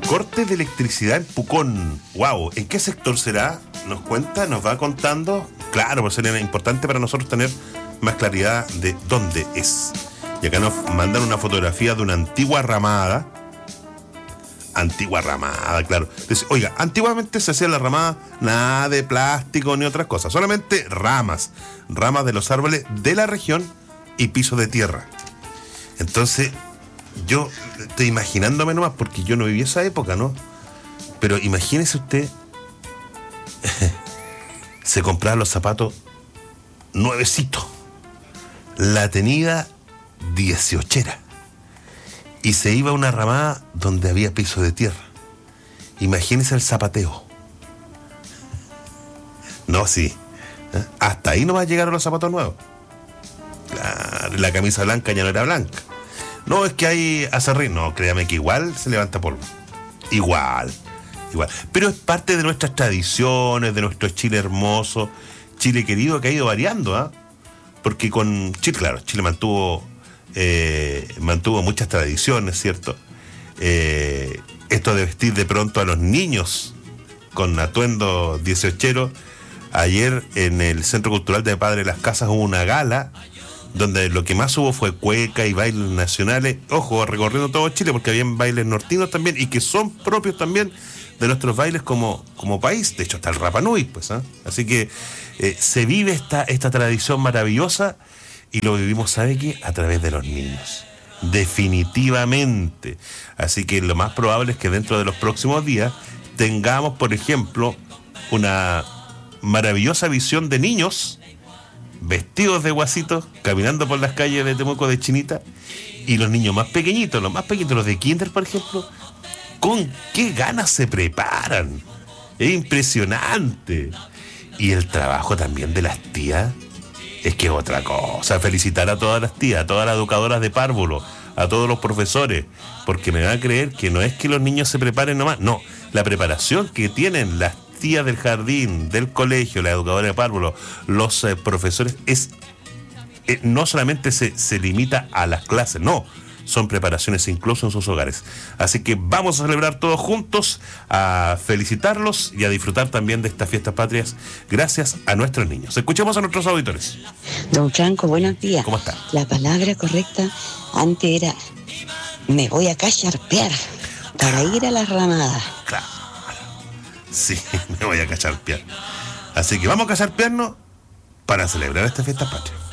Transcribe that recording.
corte de electricidad en Pucón. ¡Wow! ¿En qué sector será? Nos cuenta, nos va contando. Claro, pues sería importante para nosotros tener más claridad de dónde es. Y acá nos mandan una fotografía de una antigua ramada. Antigua ramada, claro. Dice, oiga, antiguamente se hacía la ramada nada de plástico ni otras cosas, solamente ramas de los árboles de la región y piso de tierra. Entonces, yo estoy imaginándome nomás, porque yo no viví esa época, ¿no? Pero imagínese usted, se compraba los zapatos nuevecitos, la tenida 18era. Y se iba a una ramada donde había piso de tierra. Imagínese el zapateo. No, sí. Hasta ahí nomás llegaron los zapatos nuevos. Claro, la camisa blanca ya no era blanca. No, es que hay acerrín. No, créame que igual se levanta polvo. Igual. Pero es parte de nuestras tradiciones, de nuestro Chile hermoso, Chile querido, que ha ido variando, ¿ah? Porque con Chile, claro, Chile mantuvo muchas tradiciones, ¿cierto? Esto de vestir de pronto a los niños con atuendo 18ero. Ayer en el Centro Cultural de Padre Las Casas hubo una gala donde lo que más hubo fue cueca y bailes nacionales, ojo, recorriendo todo Chile, porque habían bailes nortinos también y que son propios también de nuestros bailes como país. De hecho está el Rapa Nui, pues, ¿eh? Así que se vive esta tradición maravillosa. Y lo vivimos, ¿sabe qué? A través de los niños. Definitivamente. Así que lo más probable es que dentro de los próximos días tengamos, por ejemplo, una maravillosa visión de niños vestidos de guasitos, caminando por las calles de Temuco de Chinita, y los niños más pequeñitos, los de kinder, por ejemplo, con qué ganas se preparan. Es impresionante. Y el trabajo también de las tías. Es que es otra cosa. Felicitar a todas las tías, a todas las educadoras de párvulo, a todos los profesores, porque me van a creer que no es que los niños se preparen nomás, no, la preparación que tienen las tías del jardín, del colegio, la educadora de párvulo, los profesores, no solamente se limita a las clases, no, son preparaciones incluso en sus hogares. Así que vamos a celebrar todos juntos, a felicitarlos y a disfrutar también de estas fiestas patrias gracias a nuestros niños. Escuchemos a nuestros auditores. Don Franco, buenos días. ¿Cómo está? La palabra correcta antes era me voy a cacharpear para ir a la ramada. Claro. Sí, me voy a cacharpear. Así que vamos a cacharpearnos para celebrar estas fiestas patrias.